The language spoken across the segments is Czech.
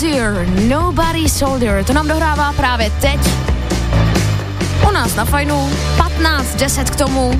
Hozier, Nobody Soldier, to nám dohrává právě teď. U nás na Fajnu, 15:10 k tomu.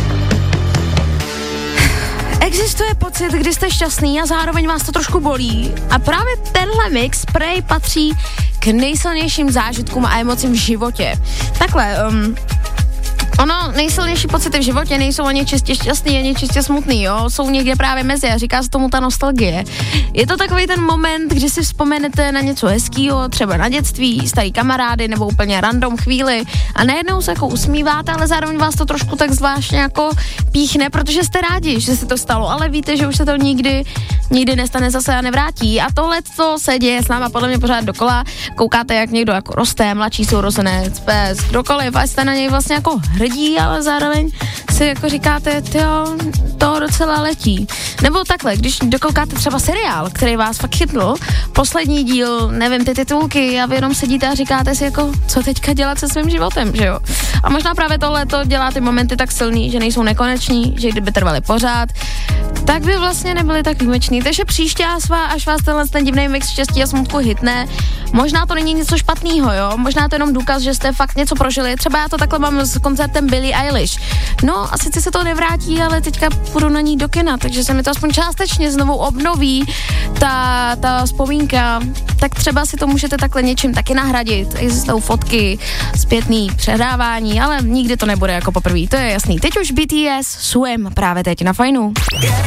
Existuje pocit, kdy jste šťastný a zároveň vás to trošku bolí. A právě tenhle mix prej patří k nejsilnějším zážitkům a emocím v životě. Takhle, nejsilnější pocity v životě nejsou ani čistě šťastný, ani čistě smutný, jo, jsou někde právě mezi a říká se tomu ta nostalgie. Je to takový ten moment, kdy si vzpomenete na něco hezkýho, třeba na dětství, starý kamarády nebo úplně random chvíli a najednou se jako usmíváte, ale zároveň vás to trošku tak zvláštně jako píchne, protože jste rádi, že se to stalo, ale víte, že už se to nikdy nestane zase a nevrátí. A tohle to se děje s náma podle mě pořád dokola. Koukáte, jak někdo jako roste, mladší sourozenec, pes, kdokoliv, a jste na něj vlastně jako hrdí, ale zároveň si jako říkáte, to docela letí. Nebo takhle, když dokoukáte třeba seriál, který vás fakt chytl, poslední díl, nevím, ty titulky a vy jenom sedíte a říkáte si jako, co teďka dělat se svým životem, že jo? A možná právě tohle to dělá ty momenty tak silný, že nejsou nekoneční, že kdyby trvaly pořád, tak by vlastně nebyly tak výjimečný. Takže příště, až vás ten divný mix štěstí a smutku hitne, možná to není něco špatného, jo? Možná to jenom důkaz, že jste fakt něco prožili. Třeba já to takhle mám s koncertem Billie Eilish. No a sice se to nevrátí, ale teďka půjdu na ní do kina, takže se mi to aspoň částečně znovu obnoví ta vzpomínka. Tak třeba si to můžete takhle něčím taky nahradit. Existují fotky, zpětný předávání, ale nikdy to nebude jako poprvé, to je jasný. Teď už BTS, Swim, právě teď na Fajnu.